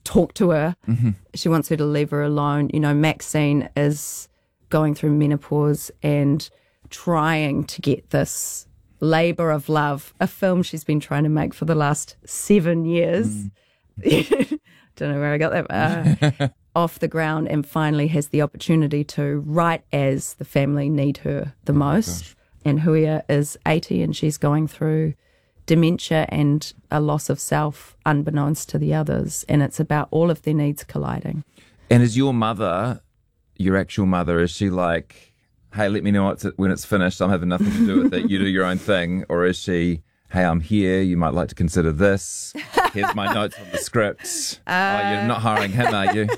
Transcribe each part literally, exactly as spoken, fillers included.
talk to her. Mm-hmm. She wants her to leave her alone. You know, Maxine is going through menopause and trying to get this labour of love, a film she's been trying to make for the last seven years. Mm. Don't know where I got that. Uh, off the ground, and finally has the opportunity to, right as the family need her the most. Oh, and Huia is eighty and she's going through dementia and a loss of self unbeknownst to the others. And it's about all of their needs colliding. And is your mother, your actual mother, is she like, hey, let me know it's, when it's finished, I'm having nothing to do with it, you do your own thing? Or is she, hey, I'm here, you might like to consider this, here's my notes on the script. Uh, oh, you're not hiring him, are you?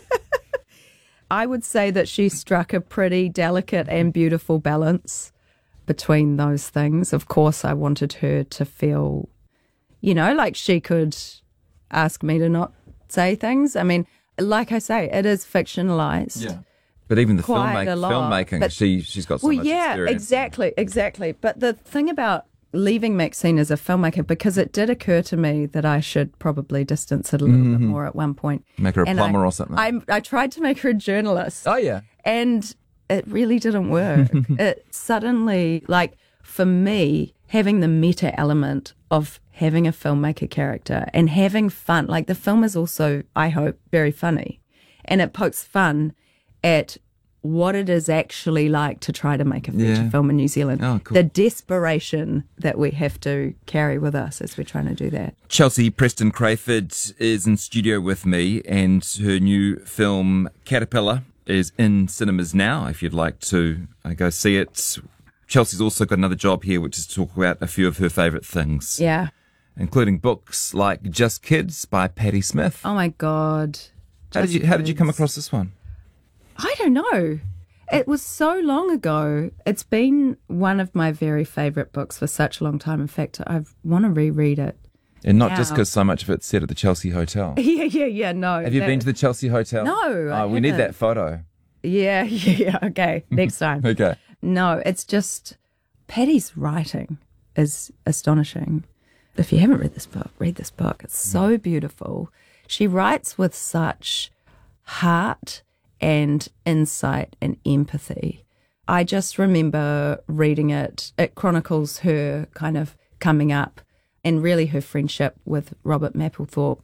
I would say that she struck a pretty delicate and beautiful balance between those things. Of course, I wanted her to feel, you know, like she could ask me to not say things. I mean, like I say, it is fictionalized. Yeah. But even the Quite filmmaking, a lot. filmmaking But- she, she's got so Well, much yeah, experience. exactly, exactly. But the thing about leaving Maxine as a filmmaker, because it did occur to me that I should probably distance it a little bit more at one point. Make her a And plumber I, or something. I, I tried to make her a journalist. Oh, yeah. And it really didn't work. It suddenly, like, for me, having the meta element of having a filmmaker character and having fun, like the film is also, I hope, very funny. And it pokes fun at what it is actually like to try to make a feature Yeah. film in New Zealand. Oh, cool. The desperation that we have to carry with us as we're trying to do that. Chelsea Preston Crayford is in studio with me, and her new film Caterpillar is in cinemas now, if you'd like to uh, go see it. Chelsea's also got another job here, which is to talk about a few of her favourite things, Yeah. including books like Just Kids by Patti Smith. Oh, my God. how did Just you How did you come Kids. across this one? I don't know. It was so long ago. It's been one of my very favourite books for such a long time. In fact, I want to reread it. And not just Wow. because so much of it's set at the Chelsea Hotel. Yeah, yeah, yeah, no. Have you that- been to the Chelsea Hotel? No, Oh, I we need haven't. that photo. Yeah, yeah, yeah. Okay, next time. Okay. No, it's just Patty's writing is astonishing. If you haven't read this book, read this book. It's so beautiful. She writes with such heart and insight and empathy. I just remember reading it. It chronicles her kind of coming up and really her friendship with Robert Mapplethorpe,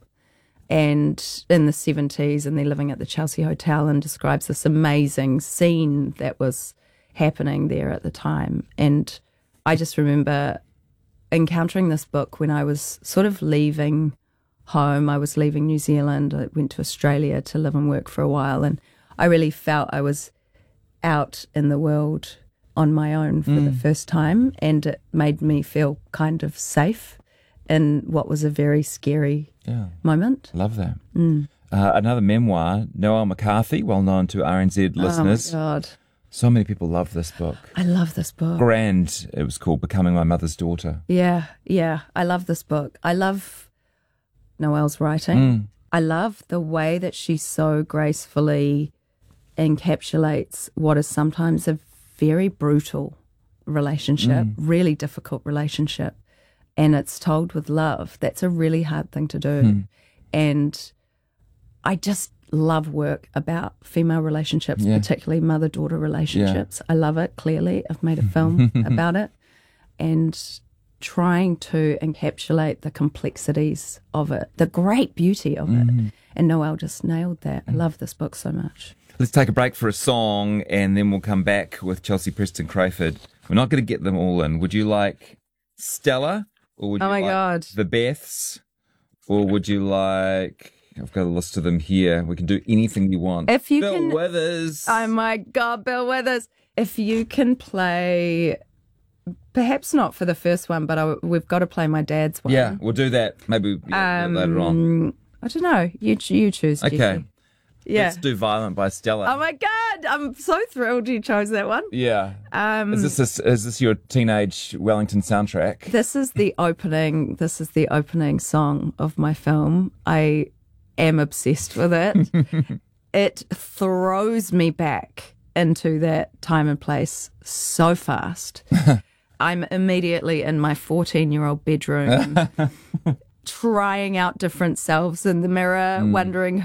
and in the seventies, and they're living at the Chelsea Hotel, and describes this amazing scene that was happening there at the time. And I just remember encountering this book when I was sort of leaving home. I was leaving New Zealand. I went to Australia to live and work for a while, and I really felt I was out in the world on my own for Mm. the first time, and it made me feel kind of safe in what was a very scary Yeah. moment. Love that. Mm. Uh, another memoir, Noel McCarthy, well known to R N Z listeners. Oh my God. So many people love this book. I love this book. Grand, it was called Becoming My Mother's Daughter. Yeah, yeah. I love this book. I love Noelle's writing. Mm. I love the way that she so gracefully encapsulates what is sometimes a very brutal relationship, Mm. really difficult relationship. And it's told with love. That's a really hard thing to do. Mm. And I just love work about female relationships, Yeah. particularly mother-daughter relationships. I love it, clearly. I've made a film about it. And trying to encapsulate the complexities of it, the great beauty of it. And Noelle just nailed that. I love this book so much. Let's take a break for a song, and then we'll come back with Chelsea Preston Crayford. We're not going to get them all in. Would you like Stella, or would Oh you my like God. The Beths, or would you like... I've got a list of them here. We can do anything you want. If you Bill can- Withers. Oh my God, Bill Withers. If you can play, perhaps not for the first one, but I, we've got to play my dad's one. Yeah, we'll do that maybe yeah, Um, later on. I don't know. You you choose. Okay. Jeffrey. Yeah. Let's do Violent by Stella. Oh my God, I'm so thrilled you chose that one. yeah. Um, Is this this is this your teenage Wellington soundtrack? This is the opening. This is the opening song of my film. I am obsessed with it. It throws me back into that time and place so fast. I'm immediately in my fourteen-year-old bedroom, trying out different selves in the mirror, wondering